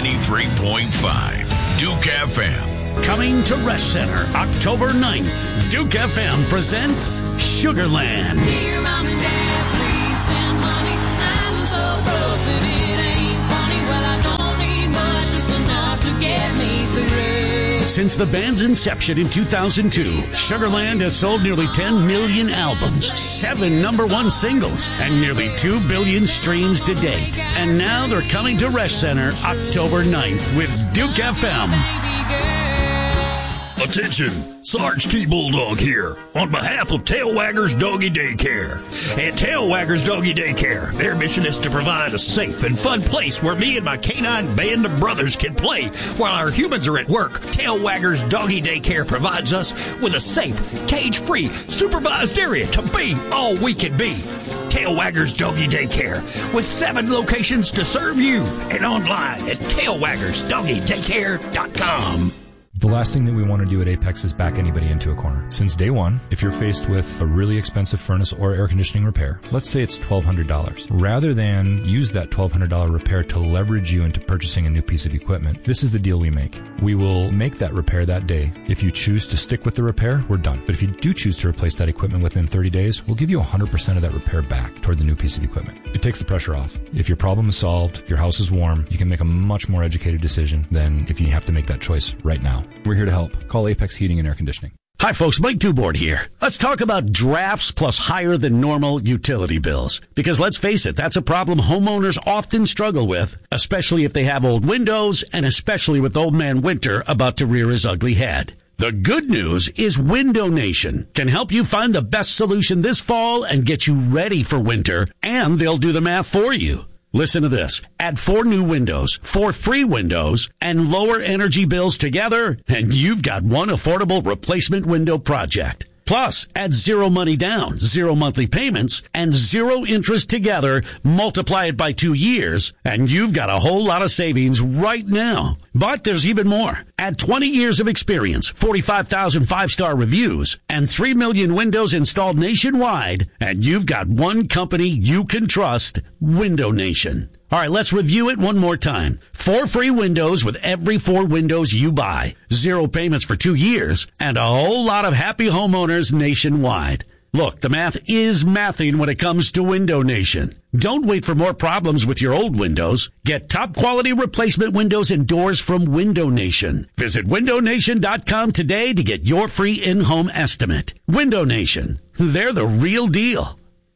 93.5 Duke FM. Coming to Resch Center October 9th, Duke FM presents Sugarland. Dear Mom and Dad, please send money. I'm so broke that it ain't funny. Well, I don't need much, just enough to get me through. Since the band's inception in 2002, Sugarland has sold nearly 10 million albums, 7 #1 singles, and nearly 2 billion streams to date. And now they're coming to Resch Center October 9th with Duke FM. Attention, Sarge T. Bulldog here, on behalf of Tailwaggers Doggy Daycare. At Tailwaggers Doggy Daycare, their mission is to provide a safe and fun place where me and my canine band of brothers can play while our humans are at work. Tailwaggers Doggy Daycare provides us with a safe, cage-free, supervised area to be all we can be. Tailwaggers Doggy Daycare, with 7 locations to serve you, and online at tailwaggersdoggydaycare.com. The last thing that we want to do at Apex is back anybody into a corner. Since day one, if you're faced with a really expensive furnace or air conditioning repair, let's say it's $1,200, rather than use that $1,200 repair to leverage you into purchasing a new piece of equipment, this is the deal we make. We will make that repair that day. If you choose to stick with the repair, we're done. But if you do choose to replace that equipment within 30 days, we'll give you 100% of that repair back toward the new piece of equipment. It takes the pressure off. If your problem is solved, if your house is warm, you can make a much more educated decision than if you have to make that choice right now. We're here to help. Call Apex Heating and Air Conditioning. Hi folks, Mike Dubord here. Let's talk about drafts plus higher than normal utility bills. Because let's face it, that's a problem homeowners often struggle with, especially if they have old windows and especially with old man winter about to rear his ugly head. The good news is Window Nation can help you find the best solution this fall and get you ready for winter, and they'll do the math for you. Listen to this. Add 4 new windows, 4 free windows, and lower energy bills together, and you've got one affordable replacement window project. Plus, add 0 money down, 0 monthly payments, and 0 interest together, multiply it by 2 years, and you've got a whole lot of savings right now. But there's even more. Add 20 years of experience, 45,000 5-star reviews, and 3 million windows installed nationwide, and you've got one company you can trust, Window Nation. All right, let's review it one more time. 4 free windows with every 4 windows you buy, 0 payments for 2 years, and a whole lot of happy homeowners nationwide. Look, the math is mathing when it comes to Window Nation. Don't wait for more problems with your old windows. Get top quality replacement windows and doors from Window Nation. Visit windownation.com today to get your free in-home estimate. Window Nation, they're the real deal.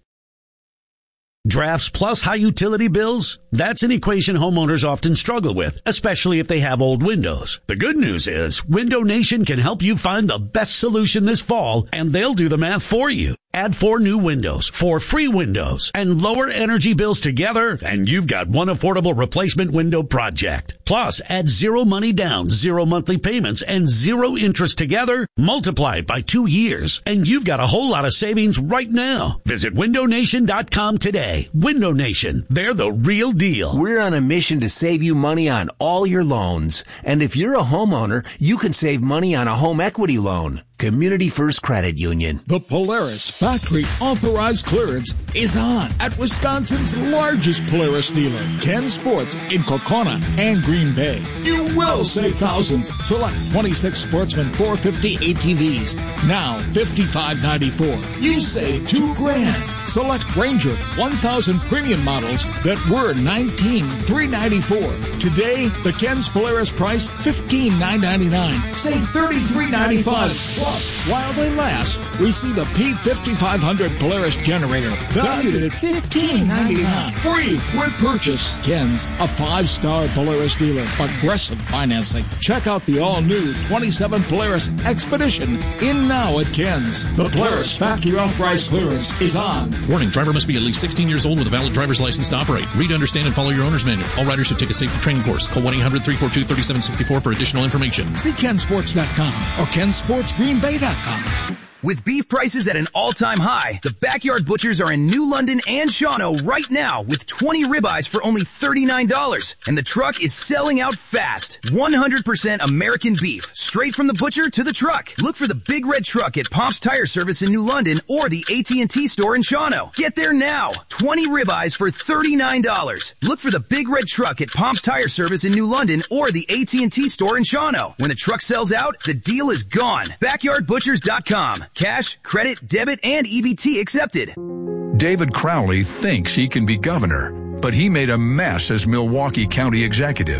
Drafts plus high utility bills? That's an equation homeowners often struggle with, especially if they have old windows. The good news is Window Nation can help you find the best solution this fall, and they'll do the math for you. Add 4 new windows, 4 free windows, and lower energy bills together, and you've got one affordable replacement window project. Plus, add 0 money down, 0 monthly payments, and 0 interest together, multiply it by 2 years, and you've got a whole lot of savings right now. Visit windownation.com today. Window Nation, they're the real deal. We're on a mission to save you money on all your loans. And if you're a homeowner, you can save money on a home equity loan. Community First Credit Union. The Polaris Factory Authorized Clearance is on at Wisconsin's largest Polaris dealer, Ken Sports, in Kokona and Green Bay. You will save thousands. Select 26 Sportsman 450 ATVs, now $55.94. You save $2,000. Select Ranger 1000 premium models that were $19,394. Today, the Ken's Polaris price $15,999. Save $33.95. Plus, while they last, receive a P5500 Polaris generator valued at $15.99. Free with purchase. Ken's, a 5-star Polaris dealer. Aggressive financing. Check out the all-new 27 Polaris Expedition in now at Ken's. The Polaris Factory Authorized Clearance is on. Warning, driver must be at least 16 years old with a valid driver's license to operate. Read, understand, and follow your owner's manual. All riders should take a safety training course. Call 1-800-342-3764 for additional information. See KenSports.com or KenSportsGreenBay.com. With beef prices at an all-time high, the Backyard Butchers are in New London and Shawano right now with 20 ribeyes for only $39. And the truck is selling out fast. 100% American beef, straight from the butcher to the truck. Look for the Big Red Truck at Pomp's Tire Service in New London or the AT&T store in Shawano. Get there now. 20 ribeyes for $39. Look for the Big Red Truck at Pomp's Tire Service in New London or the AT&T store in Shawano. When the truck sells out, the deal is gone. BackyardButchers.com. Cash, credit, debit, and EBT accepted. David Crowley thinks he can be governor, but he made a mess as Milwaukee County executive.